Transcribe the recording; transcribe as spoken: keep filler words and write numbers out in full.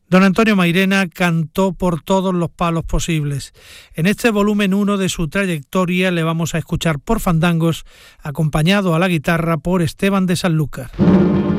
Don Antonio Mairena cantó por todos los palos posibles. En este volumen uno de su trayectoria le vamos a escuchar por fandangos, acompañado a la guitarra por Esteban de Sanlúcar.